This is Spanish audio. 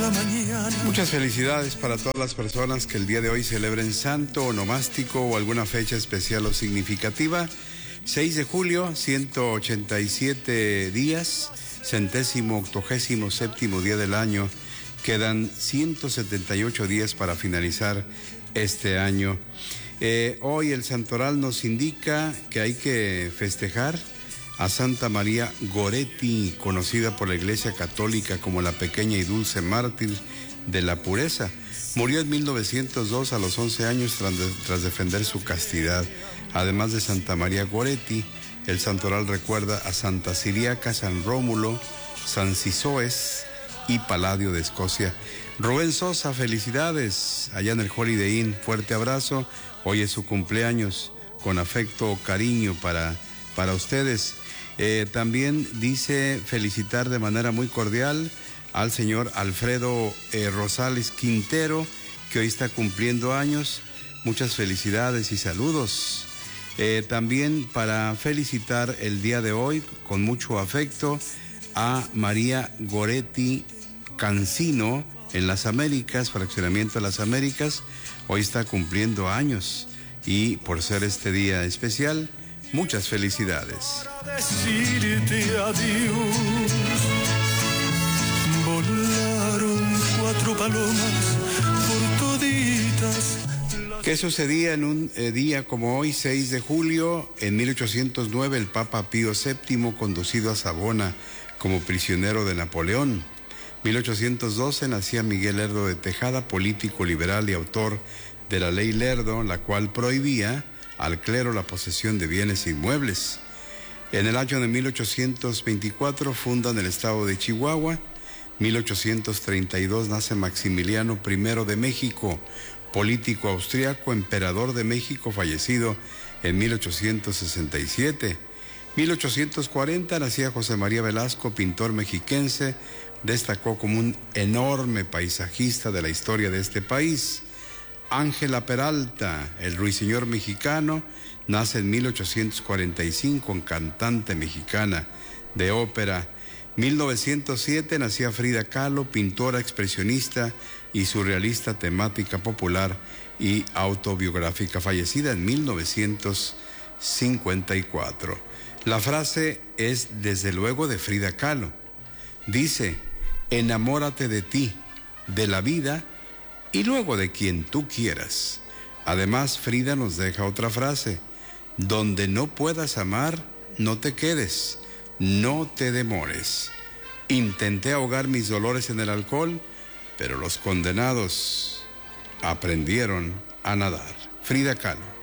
mañana. Muchas felicidades para todas las personas que el día de hoy celebren santo, onomástico o alguna fecha especial o significativa. 6 de julio, 187 días, 187º día del año. Quedan 178 días para finalizar este año. Hoy el santoral nos indica que hay que festejar a Santa María Goretti, conocida por la Iglesia Católica como la pequeña y dulce mártir de la pureza. Murió en 1902 a los 11 años tras defender su castidad. Además de Santa María Goretti, el santoral recuerda a Santa Ciriaca, San Rómulo, San Sisoes y Paladio de Escocia. Rubén Sosa, felicidades allá en el Holiday Inn. Fuerte abrazo. Hoy es su cumpleaños. Con afecto, cariño para ustedes. También dice felicitar de manera muy cordial al señor Alfredo Rosales Quintero, que hoy está cumpliendo años. Muchas felicidades y saludos. También para felicitar el día de hoy con mucho afecto a María Goretti Cancino en Las Américas, fraccionamiento de Las Américas. Hoy está cumpliendo años y por ser este día especial, muchas felicidades. Para decirte adiós, volaron 4 palomas por toditas. ¿Qué sucedía en un día como hoy, 6 de julio? En 1809, el Papa Pío VII, conducido a Savona como prisionero de Napoleón. 1812, nacía Miguel Lerdo de Tejada, político liberal y autor de la Ley Lerdo, la cual prohibía al clero la posesión de bienes inmuebles. En el año de 1824 fundan el estado de Chihuahua. 1832 nace Maximiliano I de México, político austriaco, emperador de México, fallecido en 1867. 1840 nacía José María Velasco, pintor mexiquense, destacó como un enorme paisajista de la historia de este país. Ángela Peralta, el ruiseñor mexicano, nace en 1845, cantante mexicana de ópera. 1907 nacía Frida Kahlo, pintora expresionista y surrealista temática popular y autobiográfica, fallecida en 1954. La frase es desde luego de Frida Kahlo. Dice: enamórate de ti, de la vida y luego de quien tú quieras. Además, Frida nos deja otra frase: donde no puedas amar, no te quedes, no te demores. Intenté ahogar mis dolores en el alcohol, pero los condenados aprendieron a nadar. Frida Kahlo.